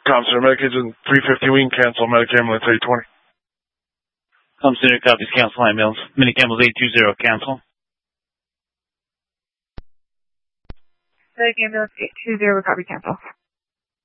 Center, medication 350, we can cancel Medicare ambulance 820. Center copies cancel ambulance. Medic ambulance 820 cancel. Medic ambulance 820 copy cancel.